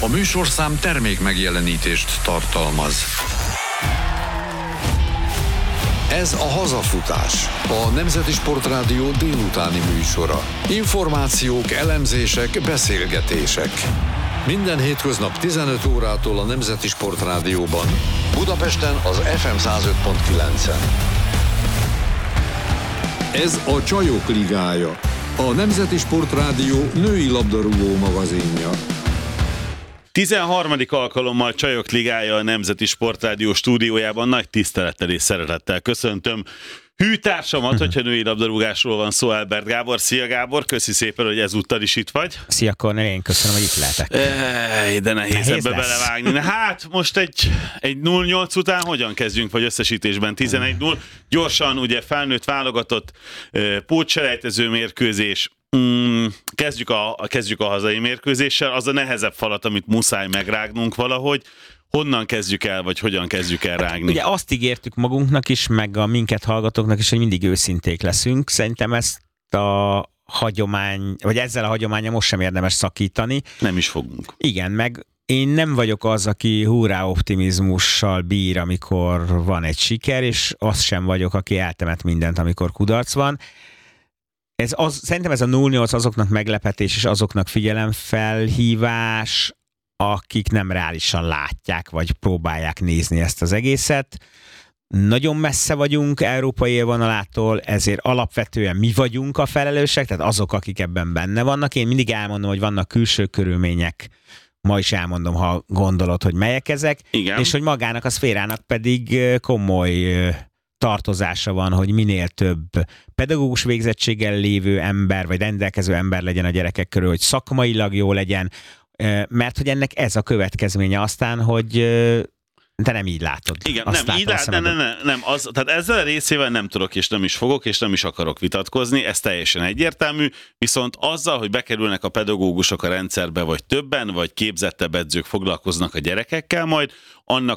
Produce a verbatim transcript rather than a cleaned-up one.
műsorszám termék megjelenítést tartalmaz. Ez a Hazafutás, a Nemzeti Sportrádió délutáni műsora. Információk, elemzések, beszélgetések. Minden hétköznap tizenöt órától a Nemzeti Sportrádióban, Budapesten az ef em száz öt pont kilencen. Ez a Csajok Ligája, a Nemzeti Sportrádió női labdarúgó magazinja. tizenharmadik alkalommal Csajok Ligája a Nemzeti Sportrádió stúdiójában. Nagy tisztelettel és szeretettel köszöntöm hűtársamat, hogyha női labdarúgásról van szó, Albert Gábor. Szia Gábor, köszi szépen, hogy ezúttal is itt vagy. Szia Kornél, én köszönöm, hogy itt lehetek. Ej, de nehéz, nehéz ebbe lesz belevágni. Na, hát most egy, egy nulla nyolc után hogyan kezdjünk, vagy összesítésben tizenegy null. Gyorsan ugye felnőtt válogatott pótselejtező mérkőzés. Mm, kezdjük, a, kezdjük a hazai mérkőzéssel. Az a nehezebb falat, amit muszáj megrágnunk valahogy. Honnan kezdjük el, vagy hogyan kezdjük el rágni? Ugye azt ígértük magunknak is, meg a minket hallgatóknak is, hogy mindig őszinték leszünk. Szerintem ezt a hagyomány, vagy ezzel a hagyománnyal most sem érdemes szakítani. Nem is fogunk. Igen, meg én nem vagyok az, aki hurrá optimizmussal bír, amikor van egy siker, és az sem vagyok, aki eltemet mindent, amikor kudarc van. Ez az, szerintem ez a nulla nyolc azoknak meglepetés, és azoknak figyelemfelhívás, akik nem reálisan látják, vagy próbálják nézni ezt az egészet. Nagyon messze vagyunk európai élvonalától, ezért alapvetően mi vagyunk a felelősek, tehát azok, akik ebben benne vannak. Én mindig elmondom, hogy vannak külső körülmények, ma is elmondom, ha gondolod, hogy melyek ezek, igen, és hogy magának a szférának pedig komoly tartozása van, hogy minél több pedagógus végzettséggel lévő ember, vagy rendelkező ember legyen a gyerekek körül, hogy szakmailag jó legyen, mert hogy ennek ez a következménye aztán, hogy te nem így látod. Igen, nem így lát, nem, nem, nem, nem az, tehát ezzel a részével nem tudok, és nem is fogok, és nem is akarok vitatkozni, ez teljesen egyértelmű, viszont azzal, hogy bekerülnek a pedagógusok a rendszerbe, vagy többen, vagy képzettebb edzők foglalkoznak a gyerekekkel majd, annak